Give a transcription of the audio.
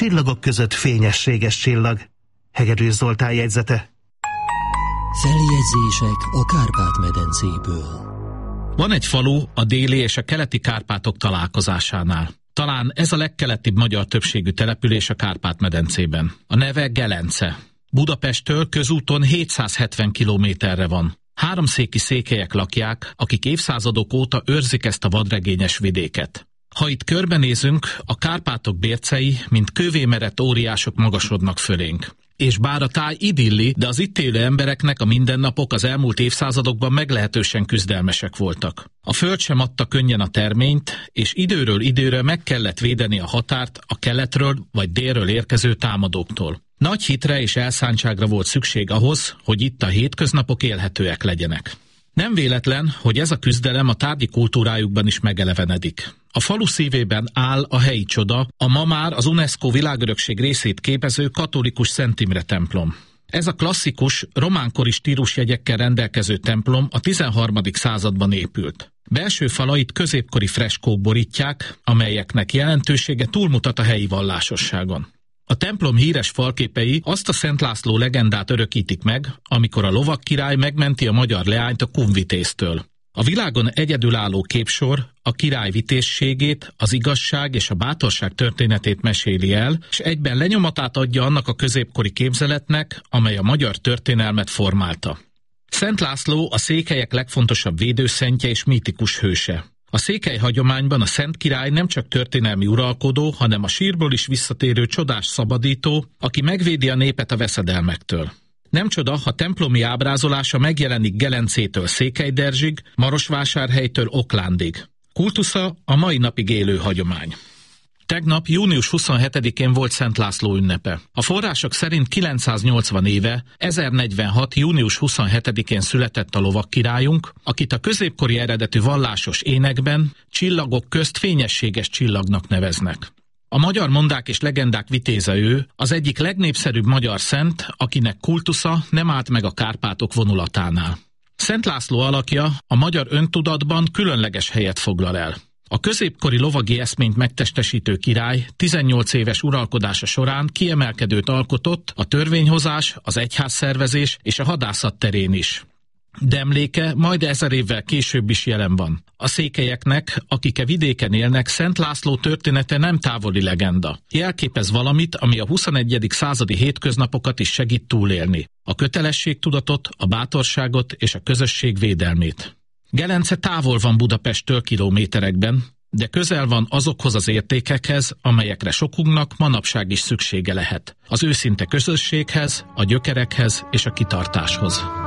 csillagok között fényességes csillag. Hegedűs Zoltán jegyzete. Feljegyzések a Kárpát-medencéből. Van egy falu a déli és a keleti Kárpátok találkozásánál. Talán ez a legkeletibb magyar többségű település a Kárpát-medencében. A neve Gelence. Budapesttől közúton 770 kilométerre van. Háromszéki székelyek lakják, akik évszázadok óta őrzik ezt a vadregényes vidéket. Ha itt körbenézünk, a Kárpátok bércei, mint kővémerett óriások magasodnak fölénk. És bár a táj idilli, de az itt élő embereknek a mindennapok az elmúlt évszázadokban meglehetősen küzdelmesek voltak. A föld sem adta könnyen a terményt, és időről időre meg kellett védeni a határt a keletről vagy délről érkező támadóktól. Nagy hitre és elszántságra volt szükség ahhoz, hogy itt a hétköznapok élhetőek legyenek. Nem véletlen, hogy ez a küzdelem a tárgyi kultúrájukban is megelevenedik. A falu szívében áll a helyi csoda, a ma már az UNESCO világörökség részét képező katolikus Szent Imre templom. Ez a klasszikus, románkori stílusjegyekkel rendelkező templom a 13. században épült. Belső falait középkori freskók borítják, amelyeknek jelentősége túlmutat a helyi vallásosságon. A templom híres falképei azt a Szent László legendát örökítik meg, amikor a lovagkirály megmenti a magyar leányt a kunvitéztől. A világon egyedülálló képsor a király vitézségét, az igazság és a bátorság történetét meséli el, és egyben lenyomatát adja annak a középkori képzeletnek, amely a magyar történelmet formálta. Szent László a székelyek legfontosabb védőszentje és mítikus hőse. A székely hagyományban a Szent Király nem csak történelmi uralkodó, hanem a sírból is visszatérő csodás szabadító, aki megvédi a népet a veszedelmektől. Nem csoda, ha templomi ábrázolása megjelenik Gelencétől Székelyderzsig, Marosvásárhelytől Oklándig. Kultusza a mai napig élő hagyomány. Tegnap, június 27-én volt Szent László ünnepe. A források szerint 980 éve, 1046. június 27-én született a lovagkirályunk, akit a középkori eredetű vallásos énekben csillagok közt fényességes csillagnak neveznek. A magyar mondák és legendák vitéze ő, az egyik legnépszerűbb magyar szent, akinek kultusza nem állt meg a Kárpátok vonulatánál. Szent László alakja a magyar öntudatban különleges helyet foglal el. A középkori lovagi eszményt megtestesítő király 18 éves uralkodása során kiemelkedőt alkotott a törvényhozás, az egyházszervezés és a hadászat terén is. De emléke majd 1000 évvel később is jelen van. A székelyeknek, akik a vidéken élnek, Szent László története nem távoli legenda. Jelképez valamit, ami a 21. századi hétköznapokat is segít túlélni. A kötelességtudatot, a bátorságot és a közösség védelmét. Gelence távol van Budapesttől kilométerekben, de közel van azokhoz az értékekhez, amelyekre sokunknak manapság is szüksége lehet. Az őszinte közösséghez, a gyökerekhez és a kitartáshoz.